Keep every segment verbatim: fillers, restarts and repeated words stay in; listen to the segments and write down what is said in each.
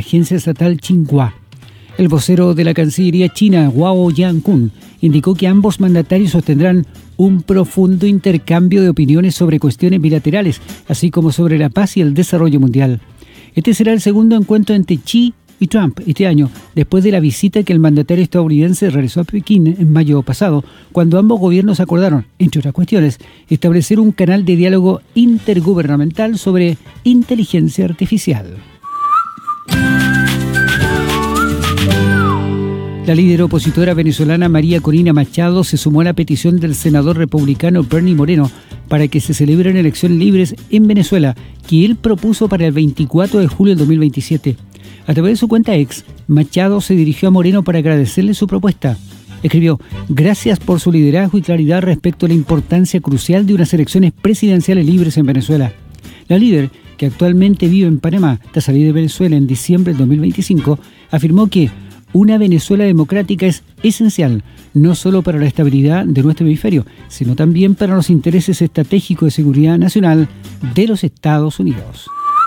agencia estatal Xinhua. El vocero de la Cancillería china, Wao Yankun, indicó que ambos mandatarios sostendrán un profundo intercambio de opiniones sobre cuestiones bilaterales, así como sobre la paz y el desarrollo mundial. Este será el segundo encuentro entre Xi y Trump este año, después de la visita que el mandatario estadounidense realizó a Pekín en mayo pasado, cuando ambos gobiernos acordaron, entre otras cuestiones, establecer un canal de diálogo intergubernamental sobre inteligencia artificial. La líder opositora venezolana María Corina Machado se sumó a la petición del senador republicano Bernie Moreno para que se celebren elecciones libres en Venezuela, que él propuso para el veinticuatro de julio del dos mil veintisiete. A través de su cuenta ex, Machado se dirigió a Moreno para agradecerle su propuesta. Escribió: gracias por su liderazgo y claridad respecto a la importancia crucial de unas elecciones presidenciales libres en Venezuela. La líder, que actualmente vive en Panamá tras salir de Venezuela en diciembre del dos mil veinticinco, afirmó que una Venezuela democrática es esencial, no solo para la estabilidad de nuestro hemisferio, sino también para los intereses estratégicos de seguridad nacional de los Estados Unidos.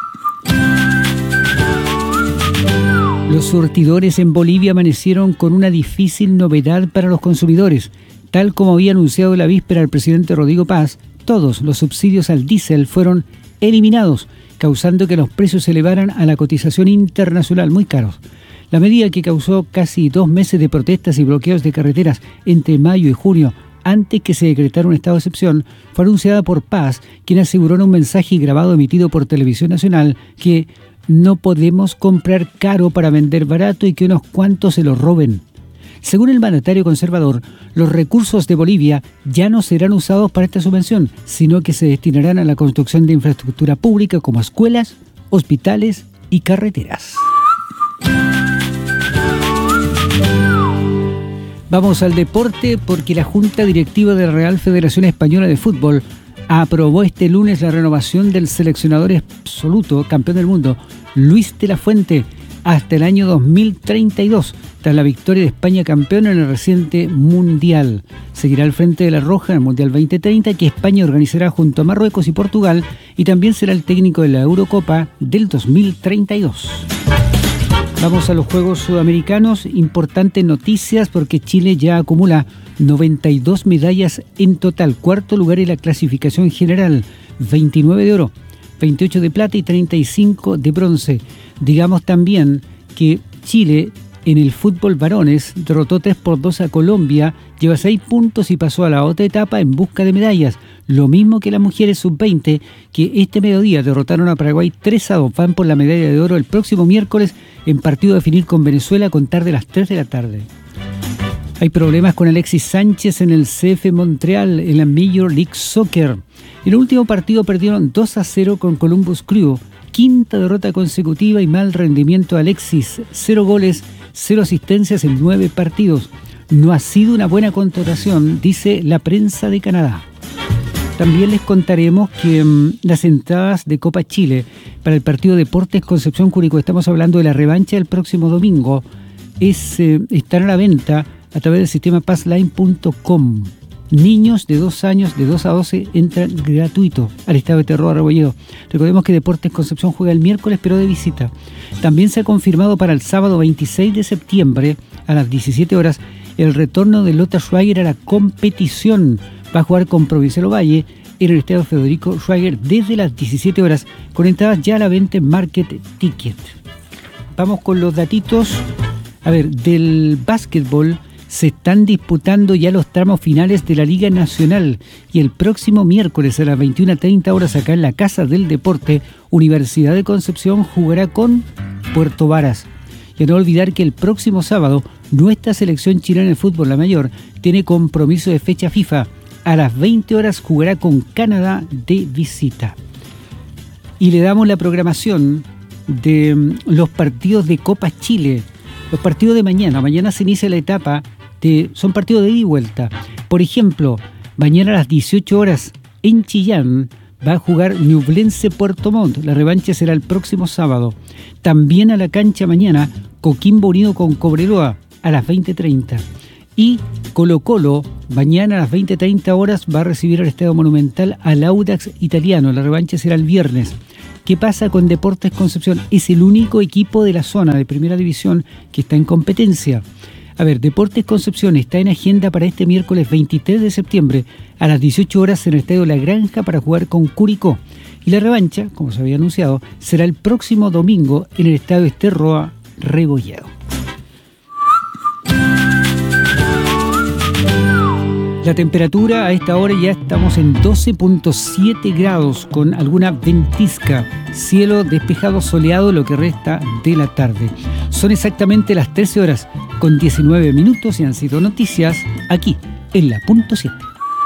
Los surtidores en Bolivia amanecieron con una difícil novedad para los consumidores. Tal como había anunciado la víspera el presidente Rodrigo Paz, todos los subsidios al diésel fueron eliminados, causando que los precios se elevaran a la cotización internacional muy caros. La medida, que causó casi dos meses de protestas y bloqueos de carreteras entre mayo y junio, antes que se decretara un estado de excepción, fue anunciada por Paz, quien aseguró en un mensaje grabado emitido por Televisión Nacional que no podemos comprar caro para vender barato y que unos cuantos se lo roben. Según el mandatario conservador, los recursos de Bolivia ya no serán usados para esta subvención, sino que se destinarán a la construcción de infraestructura pública como escuelas, hospitales y carreteras. Vamos al deporte, porque la Junta Directiva de la Real Federación Española de Fútbol aprobó este lunes la renovación del seleccionador absoluto, campeón del mundo, Luis de la Fuente, hasta el año dos mil treinta y dos, tras la victoria de España campeona en el reciente Mundial. Seguirá al frente de la Roja en el Mundial veinte treinta, que España organizará junto a Marruecos y Portugal, y también será el técnico de la Eurocopa del dos mil treinta y dos. Vamos a los Juegos Sudamericanos. Importantes noticias, porque Chile ya acumula noventa y dos medallas en total. Cuarto lugar en la clasificación general, veintinueve de oro, veintiocho de plata y treinta y cinco de bronce. Digamos también que Chile en el fútbol varones derrotó tres por dos a Colombia, lleva seis puntos y pasó a la otra etapa en busca de medallas. Lo mismo que las mujeres sub veinte, que este mediodía derrotaron a Paraguay tres a dos. Van por la medalla de oro el próximo miércoles en partido a definir con Venezuela a contar de las tres de la tarde. Hay problemas con Alexis Sánchez en el C F Montreal en la Major League Soccer. En el último partido perdieron dos a cero con Columbus Crew. Quinta derrota consecutiva y mal rendimiento de Alexis. Cero goles, cero asistencias en nueve partidos. No ha sido una buena contratación, dice la prensa de Canadá. También les contaremos que mmm, las entradas de Copa Chile para el partido Deportes Concepción Curicó, estamos hablando de la revancha del próximo domingo, es, eh, están a la venta a través del sistema passline punto com. Niños de dos años, de dos a doce, entran gratuito al Estadio de Terror Arbolledo. Recordemos que Deportes Concepción juega el miércoles, pero de visita. También se ha confirmado para el sábado veintiséis de septiembre a las diecisiete horas el retorno de Lothar Schweiger a la competición. Va a jugar con Provincial Ovalle en el Estadio Federico Schweiger desde las diecisiete horas, con entradas ya a la venta en Market Ticket. Vamos con los datitos. A ver, del básquetbol. Se están disputando ya los tramos finales de la Liga Nacional, y el próximo miércoles a las veintiuna treinta horas acá en la Casa del Deporte, Universidad de Concepción jugará con Puerto Varas. Y a no olvidar que el próximo sábado nuestra selección chilena de fútbol, la mayor, tiene compromiso de fecha FIFA. A las veinte horas jugará con Canadá de visita. Y le damos la programación de los partidos de Copa Chile. Los partidos de mañana. Mañana se inicia la etapa. De, son partidos de ida y vuelta. Por ejemplo, mañana a las dieciocho horas en Chillán va a jugar Ñublense Puerto Montt. La revancha será el próximo sábado. También a la cancha mañana Coquimbo Unido con Cobreloa a las veinte treinta. Y Colo Colo mañana a las veinte treinta horas va a recibir al Estadio Monumental al Audax Italiano. La revancha será el viernes. ¿Qué pasa con Deportes Concepción? Es el único equipo de la zona de primera división que está en competencia. A ver, Deportes Concepción está en agenda para este miércoles veintitrés de septiembre a las dieciocho horas en el Estadio La Granja para jugar con Curicó. Y la revancha, como se había anunciado, será el próximo domingo en el Estadio Esterroa Rebolledo. La temperatura a esta hora ya estamos en doce punto siete grados con alguna ventisca. Cielo despejado soleado lo que resta de la tarde. Son exactamente las trece horas con diecinueve minutos y han sido noticias aquí en la punto siete.